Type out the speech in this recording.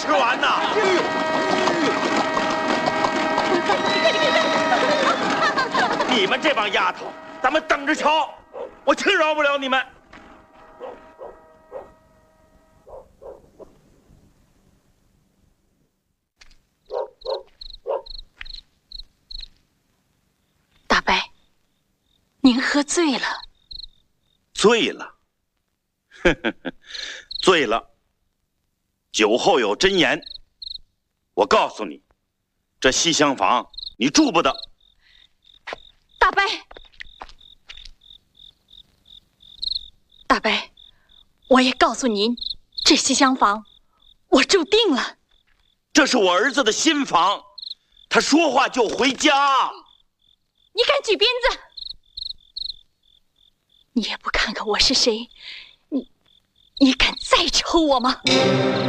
吃完呢。你们这帮丫头，咱们等着瞧，我轻饶不了你们。 大伯，您喝醉了。 醉了，醉了。酒后有真言，我告诉你，这西厢房你住不得。 大伯，大伯，我也告诉您，这西厢房我住定了。 这是我儿子的新房，他说话就回家。 你敢举鞭子？你也不看看我是谁，你敢再抽我吗？